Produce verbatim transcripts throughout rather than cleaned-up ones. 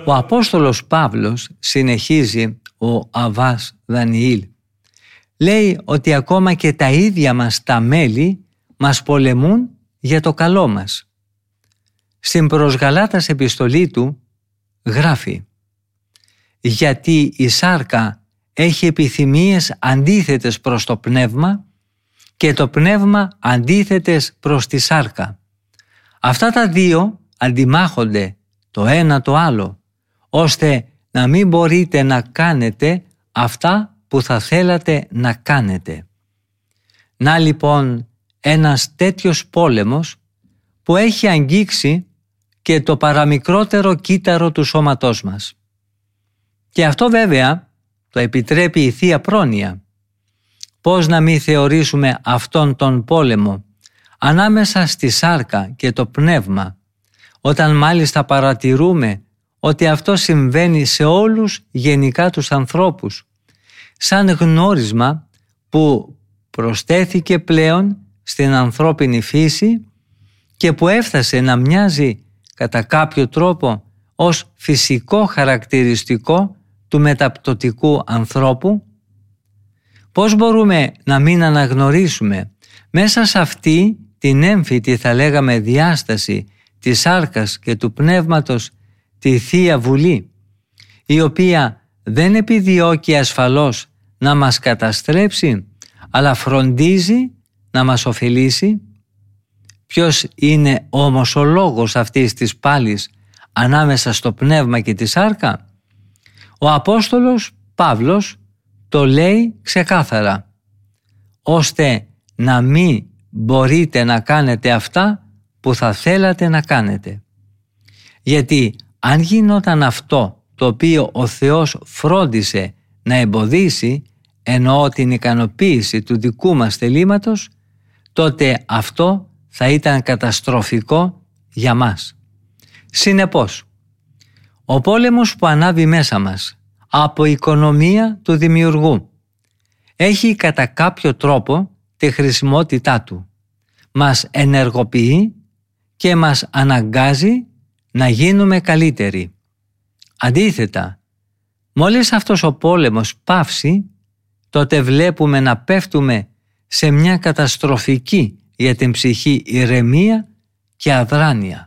Ο Απόστολος Παύλος, συνεχίζει ο Αββάς Δανιήλ, λέει ότι ακόμα και τα ίδια μας τα μέλη μας πολεμούν για το καλό μας. Στην προς Γαλάτας επιστολή του γράφει: «Γιατί η σάρκα έχει επιθυμίες αντίθετες προς το πνεύμα και το πνεύμα αντίθετες προς τη σάρκα. Αυτά τα δύο αντιμάχονται το ένα το άλλο, ώστε να μην μπορείτε να κάνετε αυτά που θα θέλατε να κάνετε». Να λοιπόν ένας τέτοιος πόλεμος που έχει αγγίξει και το παραμικρότερο κύτταρο του σώματός μας. Και αυτό βέβαια το επιτρέπει η Θεία Πρόνοια. Πώς να μην θεωρήσουμε αυτόν τον πόλεμο ανάμεσα στη σάρκα και το πνεύμα, όταν μάλιστα παρατηρούμε ότι αυτό συμβαίνει σε όλους γενικά τους ανθρώπους, σαν γνώρισμα που προστέθηκε πλέον στην ανθρώπινη φύση και που έφτασε να μοιάζει κατά κάποιο τρόπο ως φυσικό χαρακτηριστικό του μεταπτωτικού ανθρώπου. Πώς μπορούμε να μην αναγνωρίσουμε μέσα σε αυτή την έμφυτη, θα λέγαμε, διάσταση της σάρκας και του πνεύματος τη Θεία Βουλή, η οποία δεν επιδιώκει ασφαλώς να μας καταστρέψει, αλλά φροντίζει να μας ωφελήσει. Ποιος είναι όμως ο λόγος αυτής της πάλης ανάμεσα στο πνεύμα και τη σάρκα? Ο Απόστολος Παύλος το λέει ξεκάθαρα: ώστε να μην μπορείτε να κάνετε αυτά που θα θέλατε να κάνετε. Γιατί αν γινόταν αυτό το οποίο ο Θεός φρόντισε να εμποδίσει, εννοώ την ικανοποίηση του δικού μας θελήματος, τότε αυτό θα ήταν καταστροφικό για μας. Συνεπώς, ο πόλεμος που ανάβει μέσα μας από οικονομία του δημιουργού έχει κατά κάποιο τρόπο τη χρησιμότητά του. Μας ενεργοποιεί και μας αναγκάζει να γίνουμε καλύτεροι. Αντίθετα, μόλις αυτός ο πόλεμος πάυσει, τότε βλέπουμε να πέφτουμε σε μια καταστροφική για την ψυχή ηρεμία και αδράνεια.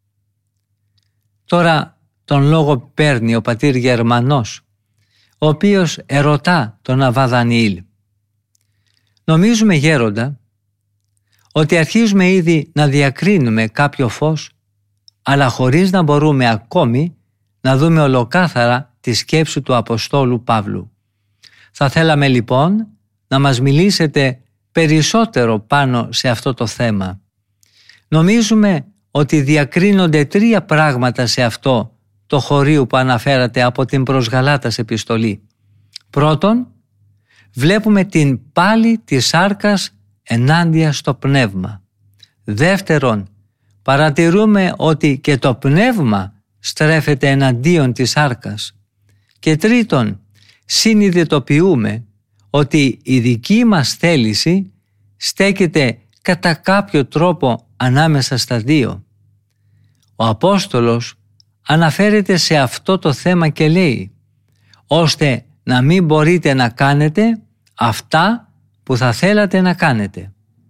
Τώρα τον λόγο παίρνει ο πατήρ Γερμανός, ο οποίος ερωτά τον Αββά Δανιήλ. Νομίζουμε, γέροντα, ότι αρχίζουμε ήδη να διακρίνουμε κάποιο φως, αλλά χωρίς να μπορούμε ακόμη να δούμε ολοκάθαρα τη σκέψη του Αποστόλου Παύλου. Θα θέλαμε λοιπόν να μας μιλήσετε περισσότερο πάνω σε αυτό το θέμα. Νομίζουμε ότι διακρίνονται τρία πράγματα σε αυτό το χωρίο που αναφέρατε από την προς Γαλάτας επιστολή. Πρώτον, βλέπουμε την πάλη της σάρκας ενάντια στο πνεύμα. Δεύτερον, παρατηρούμε ότι και το πνεύμα στρέφεται εναντίον της σάρκας. Και τρίτον, συνειδητοποιούμε ότι η δική μας θέληση στέκεται κατά κάποιο τρόπο ανάμεσα στα δύο. Ο Απόστολος αναφέρεται σε αυτό το θέμα και λέει: ώστε να μην μπορείτε να κάνετε αυτά που θα θέλατε να κάνετε.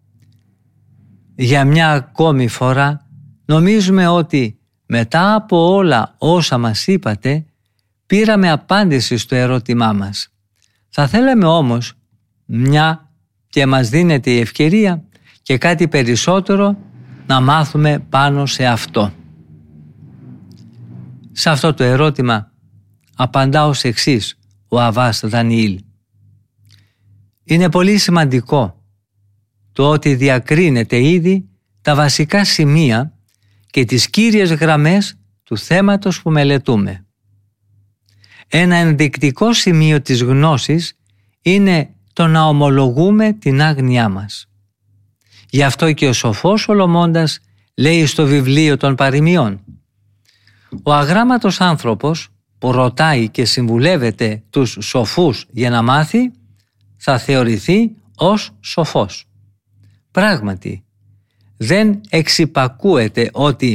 Για μια ακόμη φορά νομίζουμε ότι μετά από όλα όσα μας είπατε πήραμε απάντηση στο ερώτημά μας. Θα θέλαμε όμως, μια και μας δίνεται η ευκαιρία, και κάτι περισσότερο να μάθουμε πάνω σε αυτό. Σε αυτό το ερώτημα απαντά ως εξής ο Αββάς Δανιήλ. Είναι πολύ σημαντικό το ότι διακρίνεται ήδη τα βασικά σημεία και τις κύριες γραμμές του θέματος που μελετούμε. Ένα ενδεικτικό σημείο της γνώσης είναι το να ομολογούμε την άγνοιά μας. Γι' αυτό και ο σοφός Σολομώντας λέει στο βιβλίο των παροιμιών: ο αγράμματος άνθρωπος που ρωτάει και συμβουλεύεται τους σοφούς για να μάθει, θα θεωρηθεί ως σοφός. Πράγματι, δεν εξυπακούεται ότι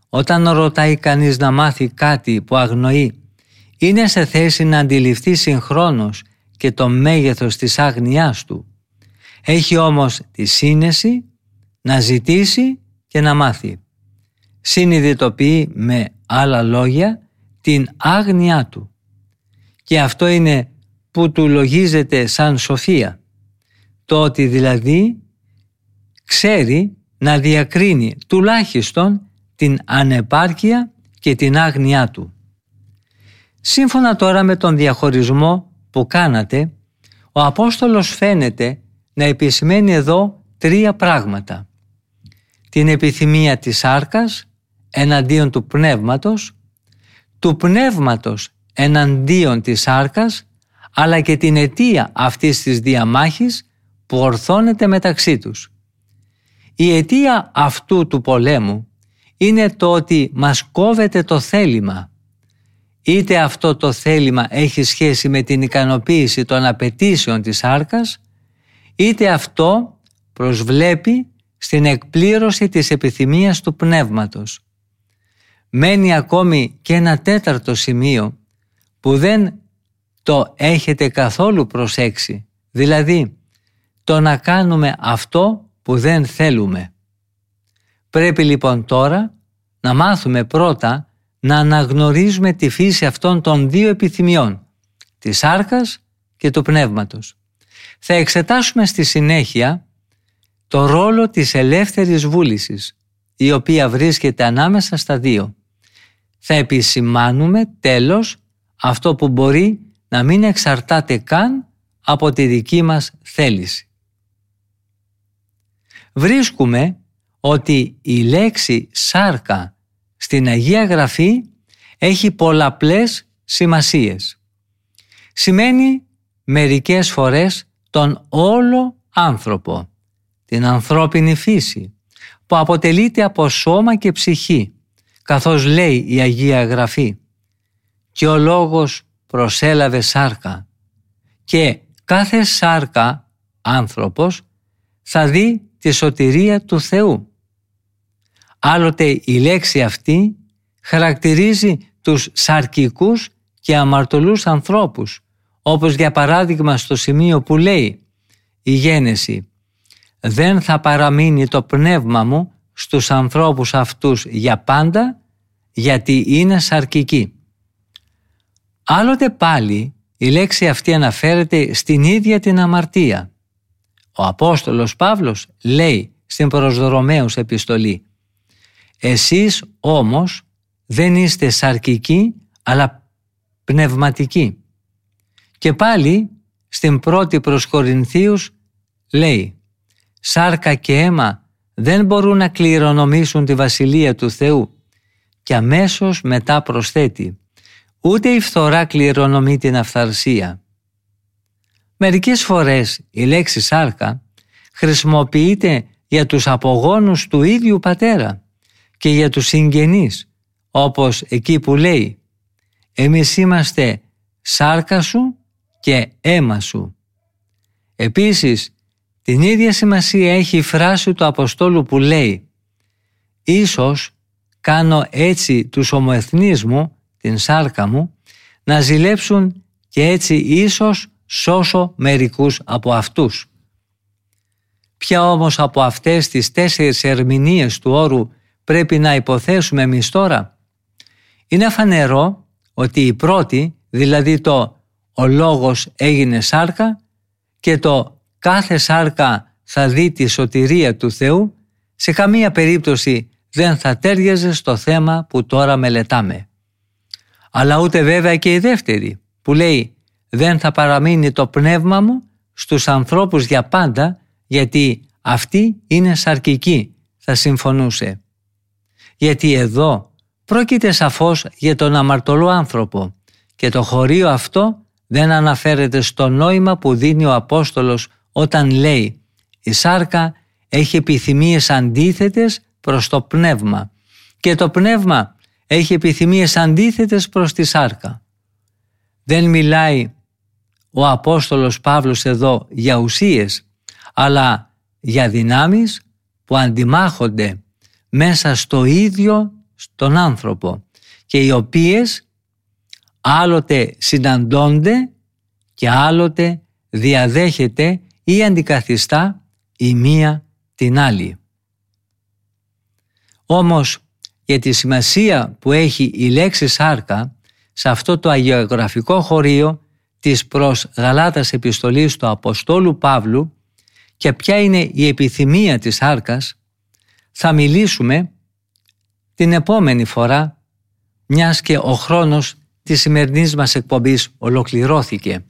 όταν ρωτάει κανείς να μάθει κάτι που αγνοεί, είναι σε θέση να αντιληφθεί συγχρόνως και το μέγεθος της άγνοιάς του. Έχει όμως τη σύνεση να ζητήσει και να μάθει. Συνειδητοποιεί με άλλα λόγια την άγνοιά του. Και αυτό είναι που του λογίζεται σαν σοφία. Το ότι δηλαδή ξέρει να διακρίνει τουλάχιστον την ανεπάρκεια και την άγνοιά του. Σύμφωνα τώρα με τον διαχωρισμό που κάνατε, ο Απόστολος φαίνεται να επισημαίνει εδώ τρία πράγματα. Την επιθυμία της σάρκας εναντίον του πνεύματος, του πνεύματος εναντίον της σάρκας, αλλά και την αιτία αυτής της διαμάχης που ορθώνεται μεταξύ τους. Η αιτία αυτού του πολέμου είναι το ότι μας κόβεται το θέλημα. Είτε αυτό το θέλημα έχει σχέση με την ικανοποίηση των απαιτήσεων της σάρκας, είτε αυτό προσβλέπει στην εκπλήρωση της επιθυμίας του πνεύματος. Μένει ακόμη και ένα τέταρτο σημείο που δεν το έχετε καθόλου προσέξει, δηλαδή το να κάνουμε αυτό που δεν θέλουμε. Πρέπει λοιπόν τώρα να μάθουμε πρώτα να αναγνωρίζουμε τη φύση αυτών των δύο επιθυμιών, της σάρκας και του πνεύματος. Θα εξετάσουμε στη συνέχεια το ρόλο της ελεύθερης βούλησης, η οποία βρίσκεται ανάμεσα στα δύο. Θα επισημάνουμε τέλος αυτό που μπορεί να μην εξαρτάται καν από τη δική μας θέληση. Βρίσκουμε ότι η λέξη σάρκα στην Αγία Γραφή έχει πολλαπλές σημασίες. Σημαίνει μερικές φορές τον όλο άνθρωπο, την ανθρώπινη φύση, που αποτελείται από σώμα και ψυχή, καθώς λέει η Αγία Γραφή «Και ο Λόγος προσέλαβε σάρκα» και κάθε σάρκα άνθρωπος θα δει τη σωτηρία του Θεού. Άλλοτε η λέξη αυτή χαρακτηρίζει τους σαρκικούς και αμαρτωλούς ανθρώπους, όπως για παράδειγμα στο σημείο που λέει η Γένεση «Δεν θα παραμείνει το πνεύμα μου στους ανθρώπους αυτούς για πάντα, γιατί είναι σαρκικοί». Άλλοτε πάλι η λέξη αυτή αναφέρεται στην ίδια την αμαρτία. Ο Απόστολος Παύλος λέει στην προς Ρωμαίους επιστολή «Εσείς όμως δεν είστε σαρκικοί αλλά πνευματικοί». Και πάλι στην πρώτη προς Κορινθίους λέει «Σάρκα και αίμα δεν μπορούν να κληρονομήσουν τη Βασιλεία του Θεού». Και αμέσως μετά προσθέτει «Ούτε η φθορά κληρονομεί την αυθαρσία». Μερικές φορές η λέξη σάρκα χρησιμοποιείται για τους απογόνους του ίδιου πατέρα και για τους συγγενείς, όπως εκεί που λέει «Εμείς είμαστε σάρκα σου και αίμα σου». Επίσης, την ίδια σημασία έχει η φράση του Αποστόλου που λέει «Ίσως κάνω έτσι τους ομοεθνείς μου, την σάρκα μου, να ζηλέψουν και έτσι ίσως σώσω μερικούς από αυτούς». Ποια όμως από αυτές τις τέσσερις ερμηνείες του όρου πρέπει να υποθέσουμε εμείς τώρα? Είναι φανερό ότι η πρώτη, δηλαδή το «ο λόγος έγινε σάρκα» και το «κάθε σάρκα θα δει τη σωτηρία του Θεού» σε καμία περίπτωση δεν θα τέριαζε στο θέμα που τώρα μελετάμε. Αλλά ούτε βέβαια και η δεύτερη που λέει «δεν θα παραμείνει το πνεύμα μου στους ανθρώπους για πάντα, γιατί αυτοί είναι σαρκικοί», θα συμφωνούσε. Γιατί εδώ πρόκειται σαφώς για τον αμαρτωλό άνθρωπο και το χωρίο αυτό δεν αναφέρεται στο νόημα που δίνει ο Απόστολος όταν λέει «η σάρκα έχει επιθυμίες αντίθετες προς το πνεύμα και το πνεύμα έχει επιθυμίες αντίθετες προς τη σάρκα». Δεν μιλάει ο Απόστολος Παύλος εδώ για ουσίες, αλλά για δυνάμεις που αντιμάχονται μέσα στο ίδιο στον άνθρωπο και οι οποίες άλλοτε συναντώνται και άλλοτε διαδέχεται ή αντικαθιστά η μία την άλλη. Όμως για τη σημασία που έχει η λέξη σάρκα σε αυτό το αγιογραφικό χωρίο της προς Γαλάτας επιστολής του Αποστόλου Παύλου και ποια είναι η επιθυμία της σάρκας, θα μιλήσουμε την επόμενη φορά, μιας και ο χρόνος της σημερινής μας εκπομπής ολοκληρώθηκε.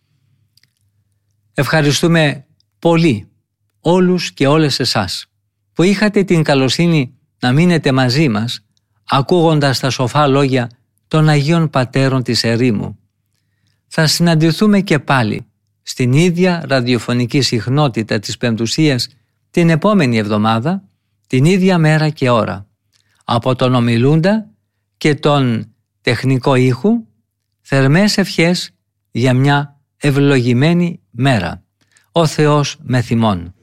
Ευχαριστούμε πολύ όλους και όλες εσάς που είχατε την καλοσύνη να μείνετε μαζί μας ακούγοντας τα σοφά λόγια των Αγίων Πατέρων της ερήμου. Θα συναντηθούμε και πάλι στην ίδια ραδιοφωνική συχνότητα της Πεμπτουσίας την επόμενη εβδομάδα, την ίδια μέρα και ώρα. Από τον ομιλούντα και τον τεχνικό ήχου, θερμές ευχές για μια ευλογημένη μέρα. Ο Θεός με θυμών.